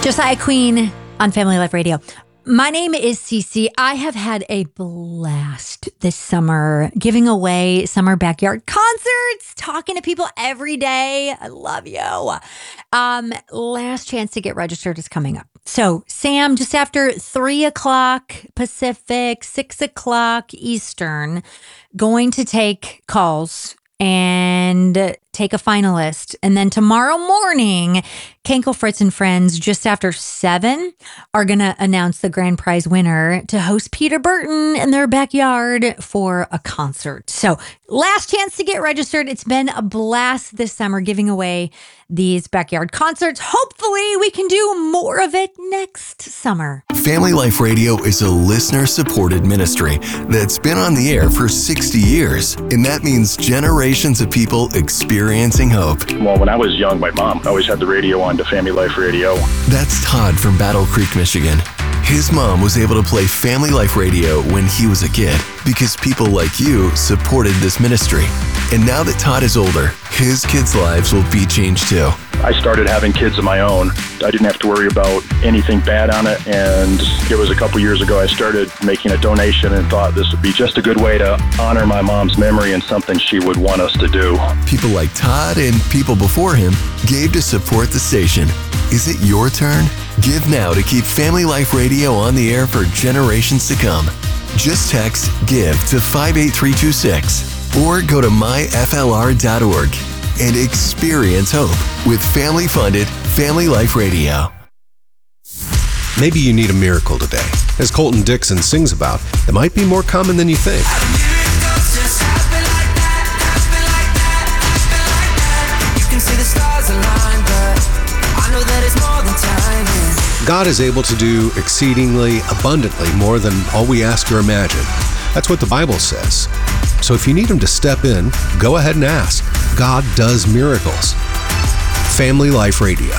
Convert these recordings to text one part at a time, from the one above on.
Josiah Queen on Family Life Radio. My name is Cece. I have had a blast this summer giving away summer backyard concerts, talking to people every day. I love you. Last chance to get registered is coming up. So, Sam, just after 3 o'clock Pacific, 6 o'clock Eastern, going to take calls and take a finalist. And then tomorrow morning, Kenkel, Fritz, and Friends, just after 7, are going to announce the grand prize winner to host Peter Burton in their backyard for a concert. So last chance to get registered. It's been a blast this summer giving away these backyard concerts. Hopefully we can do more of it next summer. Family Life Radio is a listener-supported ministry that's been on the air for 60 years. And that means generations of people experiencing hope. Well, when I was young, my mom always had the radio on to Family Life Radio. That's Todd from Battle Creek, Michigan. His mom was able to play Family Life Radio when he was a kid because people like you supported this ministry. And now that Todd is older, his kids' lives will be changed too. I started having kids of my own. I didn't have to worry about anything bad on it. And it was a couple years ago I started making a donation and thought this would be just a good way to honor my mom's memory and something she would want us to do. People like Todd and people before him gave to support the station. Is it your turn? Give now to keep Family Life Radio on the air for generations to come. Just text GIVE to 58326 or go to myflr.org and experience hope with family-funded Family Life Radio. Maybe you need a miracle today. As Colton Dixon sings about, it might be more common than you think. God is able to do exceedingly abundantly more than all we ask or imagine. That's what the Bible says. So if you need Him to step in, go ahead and ask. God does miracles. Family Life Radio.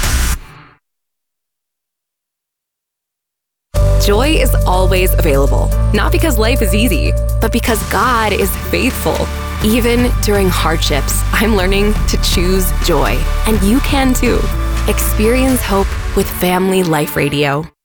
Joy is always available, not because life is easy, but because God is faithful. Even during hardships, I'm learning to choose joy, and you can too. Experience hope with Family Life Radio.